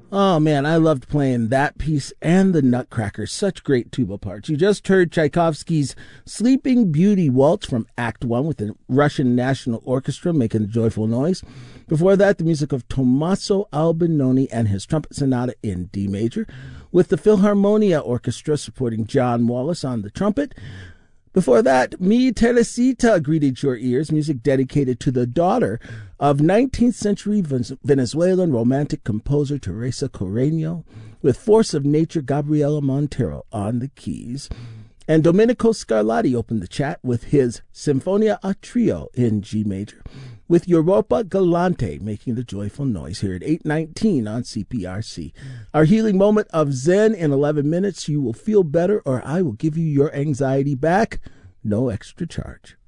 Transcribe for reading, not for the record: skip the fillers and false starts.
Oh man, I loved playing that piece and the Nutcracker. Such great tuba parts. You just heard Tchaikovsky's Sleeping Beauty Waltz from Act 1 with the Russian National Orchestra making a joyful noise. Before that, the music of Tommaso Albinoni and his trumpet sonata in D major, with the Philharmonia Orchestra supporting John Wallace on the trumpet. Before that, Mi Teresita greeted your ears, music dedicated to the daughter of 19th century Venezuelan romantic composer Teresa Carreño, with Force of Nature Gabriela Montero on the keys. And Domenico Scarlatti opened the chat with his Sinfonia a Trio in G major, with Europa Galante making the joyful noise here at 8:19 on CPRC. Our healing moment of Zen in 11 minutes. You will feel better, or I will give you your anxiety back. No extra charge.